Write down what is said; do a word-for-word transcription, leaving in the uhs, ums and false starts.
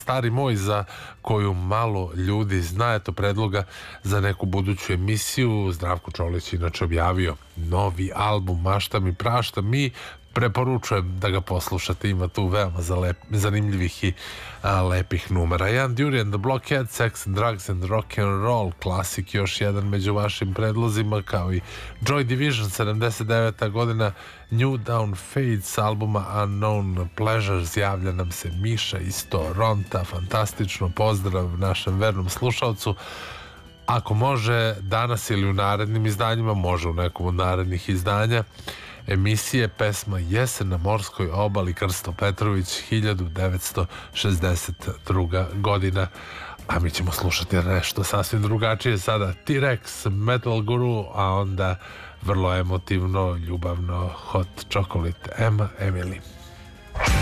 stari moj za koju malo ljudi zna, eto predloga za neku buduću emisiju. Zdravko Čolić inače objavio novi album Mašta mi prašta mi, preporučujem da ga poslušate, ima tu veoma zalep, zanimljivih i a, lepih numera. Jan Dury and the Blockhead, Sex and Drugs and Rock and Roll, klasik, još jedan među vašim predlozima, kao i Joy Division, sedamdeset deveta godina, New Down Fade s albuma Unknown Pleasures. Javlja nam se Miša iz Toronta, fantastično, pozdrav našem vernom slušalcu. Ako može danas ili u narednim izdanjima, može u nekom od narednih izdanja emisije, pesma Jesen na morskoj obali, Krsto Petrović, hiljadu devetsto šezdeset druga godina. A mi ćemo slušati nešto sasvim drugačije sada. T-Rex, Metal Guru, a onda vrlo emotivno, ljubavno Hot Chocolate, Emma Emily.